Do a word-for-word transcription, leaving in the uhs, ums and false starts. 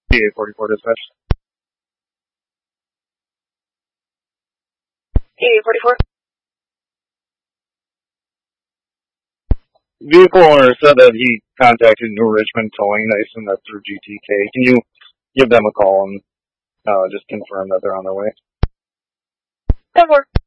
P A forty-four dispatch. P A forty-four. Vehicle owner said that he contacted New Richmond Towing. I assume that's through G T K. Can you give them a call and uh, just confirm that they're on their way? ten four.